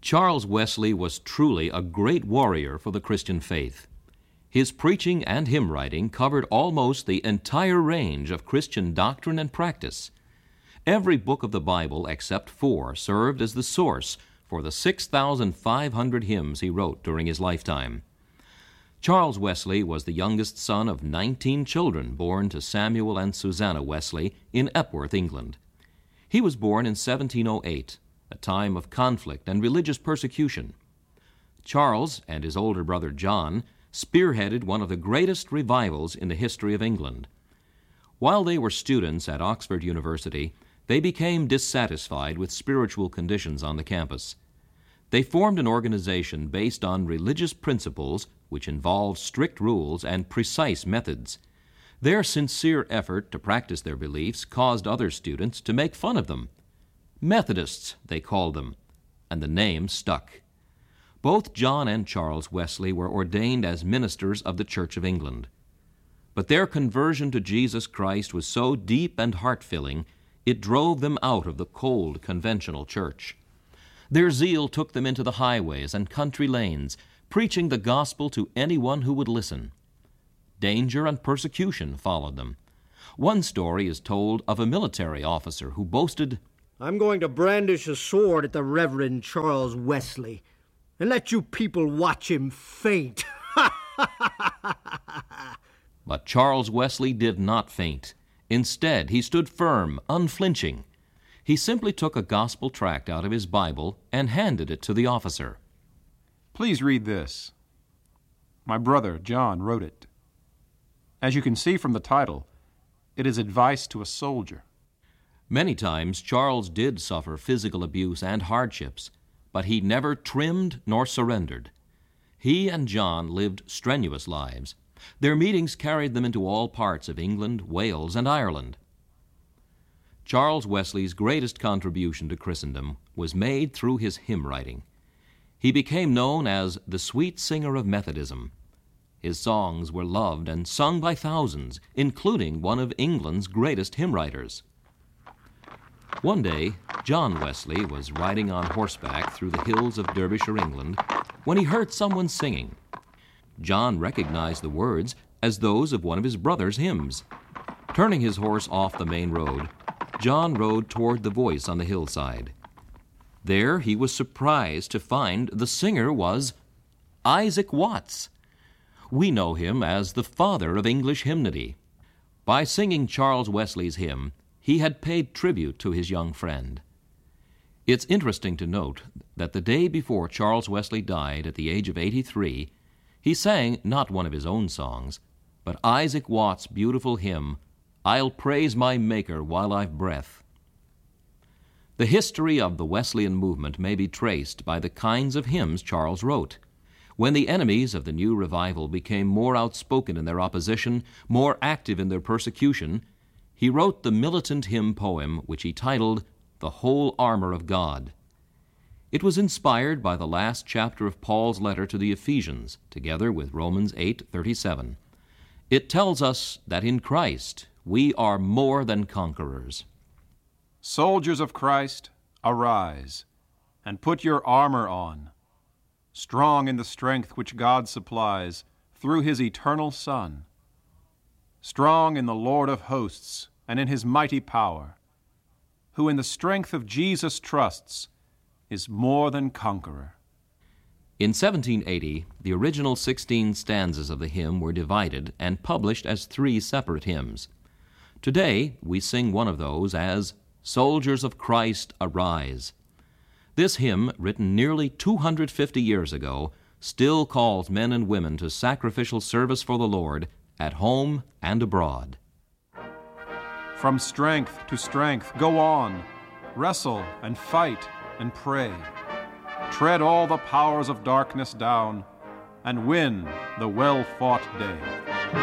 Charles Wesley was truly a great warrior for the Christian faith. His preaching and hymn writing covered almost the entire range of Christian doctrine and practice. Every book of the Bible except 4 served as the source for the 6,500 hymns he wrote during his lifetime. Charles Wesley was the youngest son of 19 children born to Samuel and Susanna Wesley in Epworth, England. He was born in 1708, a time of conflict and religious persecution. Charles and his older brother John spearheaded one of the greatest revivals in the history of England. While they were students at Oxford University, they became dissatisfied with spiritual conditions on the campus. They formed an organization based on religious principles which involved strict rules and precise methods. Their sincere effort to practice their beliefs caused other students to make fun of them. Methodists, they called them, and the name stuck. Both John and Charles Wesley were ordained as ministers of the Church of England. But their conversion to Jesus Christ was so deep and heart-filling, it drove them out of the cold, conventional church. Their zeal took them into the highways and country lanes, preaching the gospel to anyone who would listen. Danger and persecution followed them. One story is told of a military officer who boasted, "I'm going to brandish a sword at the Reverend Charles Wesley and let you people watch him faint." But Charles Wesley did not faint. Instead, he stood firm, unflinching. He simply took a gospel tract out of his Bible and handed it to the officer. Please read this. My brother, John, wrote it. As you can see from the title, it is advice to a soldier. Many times Charles did suffer physical abuse and hardships, but he never trimmed nor surrendered. He and John lived strenuous lives. Their meetings carried them into all parts of England, Wales, and Ireland. Charles Wesley's greatest contribution to Christendom was made through his hymn writing. He became known as the sweet singer of Methodism. His songs were loved and sung by thousands, including one of England's greatest hymn writers. One day, John Wesley was riding on horseback through the hills of Derbyshire, England, when he heard someone singing. John recognized the words as those of one of his brother's hymns. Turning his horse off the main road, John rode toward the voice on the hillside. There he was surprised to find the singer was Isaac Watts. We know him as the father of English hymnody. By singing Charles Wesley's hymn, he had paid tribute to his young friend. It's interesting to note that the day before Charles Wesley died at the age of 83, he sang not one of his own songs, but Isaac Watts' beautiful hymn, "I'll Praise My Maker While I've Breath." The history of the Wesleyan movement may be traced by the kinds of hymns Charles wrote. When the enemies of the new revival became more outspoken in their opposition, more active in their persecution, he wrote the militant hymn poem which he titled "The Whole Armor of God." It was inspired by the last chapter of Paul's letter to the Ephesians, together with Romans 8:37. It tells us that in Christ we are more than conquerors. Soldiers of Christ, arise, and put your armor on, strong in the strength which God supplies through his eternal Son, strong in the Lord of hosts and in his mighty power, who in the strength of Jesus trusts, is more than conqueror. In 1780, the original 16 stanzas of the hymn were divided and published as 3 separate hymns. Today, we sing one of those as "Soldiers of Christ, Arise." This hymn, written nearly 250 years ago, still calls men and women to sacrificial service for the Lord at home and abroad. From strength to strength, go on, wrestle and fight and pray. Tread all the powers of darkness down, and win the well-fought day.